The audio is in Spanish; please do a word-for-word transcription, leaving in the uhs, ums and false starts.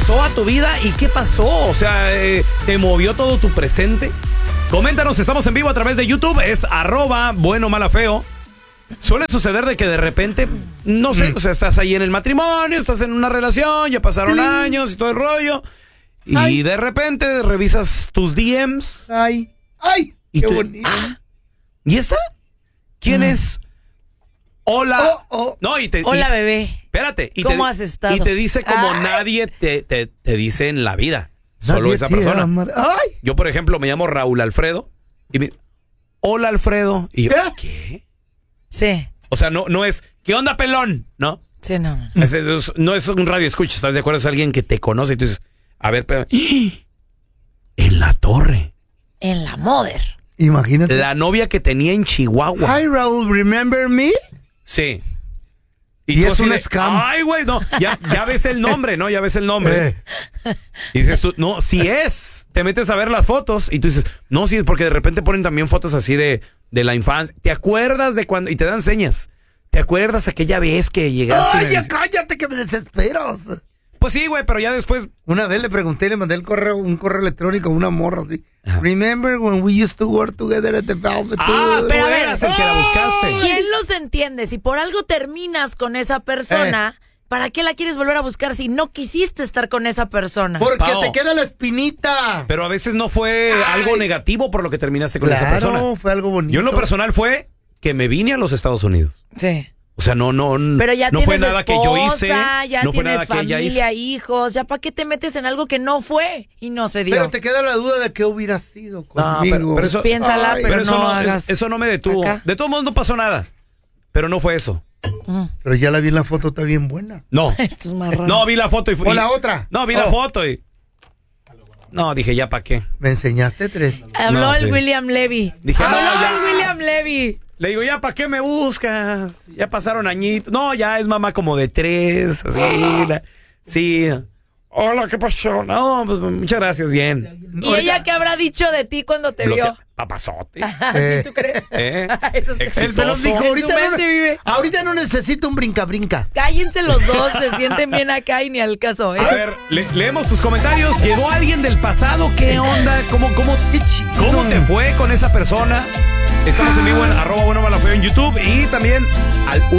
regresó a tu vida y ¿qué pasó? O sea, eh, ¿te movió todo tu presente? Coméntanos, estamos en vivo a través de YouTube, es arroba bueno mala feo. Suele suceder de que de repente, no sé, mm. o sea, estás ahí en el matrimonio, estás en una relación, ya pasaron sí. años y todo el rollo. Y ay. de repente revisas tus D Ms. Ay, ay, y qué te, bonito. Ah, ¿y esta? ¿Quién mm. es? Hola. Oh, oh. No, y te, Hola, y, bebé. Espérate. Y ¿Cómo te, has estado? Y te dice como ay. nadie te, te, te dice en la vida. Solo nadie esa persona. Ay. Yo, por ejemplo, me llamo Raúl Alfredo. Y me hola, Alfredo. Y yo, ¿qué? ¿Qué? Sí. O sea, no, no es, ¿qué onda, pelón? ¿No? Sí, no. No es, es, no es un radio escucha, ¿estás de acuerdo? Es alguien que te conoce y tú dices, a ver, pero, en la torre. En la Mother. Imagínate. La novia que tenía en Chihuahua. Hi, Raúl, ¿remember me? Sí. Y, y es un de, scam. Ay, güey, no, ya, ya ves el nombre, ¿no? Ya ves el nombre. Eh. Y dices tú, no, si es. Te metes a ver las fotos y tú dices, no, sí es porque de repente ponen también fotos así de, de la infancia. ¿Te acuerdas de cuando? Y te dan señas. ¿Te acuerdas aquella vez que llegaste? Ay, ya cállate que me desesperas. Pues sí, güey, pero ya después. Una vez le pregunté y le mandé el correo, un correo electrónico a una morra así. Ajá. Remember when we used to work together at the Velvet? Ah, pero a ver, eras el que la buscaste. ¿Quién los entiende? Si por algo terminas con esa persona, eh. ¿para qué la quieres volver a buscar si no quisiste estar con esa persona? Porque Pao. te queda la espinita. Pero a veces no fue Ay. algo negativo por lo que terminaste con claro, esa persona. No, fue algo bonito. Yo en lo personal fue que me vine a los Estados Unidos. Sí. O sea, no, no, pero ya no fue tienes nada esposa, que yo hice. Ya no fue tienes nada que ella familia, hizo. hijos. ¿Ya para qué te metes en algo que no fue y no se dio? Pero te queda la duda de qué hubiera sido conmigo. No, pero, pero eso, piénsala, ay, pero, pero eso no, no hagas es, eso no me detuvo. Acá. De todos modos no pasó nada. Pero no fue eso. Mm. Pero ya la vi en la foto, está bien buena. No. Esto es más raro. No, vi la foto y fui. ¿O la otra? No, vi oh. la foto y. No, dije, ¿ya para qué? Me enseñaste tres. Habló no, el sí. William Levy. Dije, Habló no, ya. el William Levy. Le digo, ¿ya para qué me buscas? Ya pasaron añitos. No, ya es mamá como de tres. Así. La, sí. Hola, ¿qué pasó? No, pues muchas gracias, bien. ¿Y Oiga. ella qué habrá dicho de ti cuando te Bloquea. vio? Papazote. ¿Sí tú crees? ¿Eh? Eso es exitoso. Dijo, ahorita, no, vive. ahorita no necesito un brinca-brinca. Cállense los dos, se sienten bien acá y ni al caso. ¿eh? A ver, le, leemos tus comentarios. ¿Llegó alguien del pasado? ¿Qué onda? ¿Cómo, cómo, cómo te fue con esa persona? Estamos en vivo en arroba bueno mala feo en YouTube y también al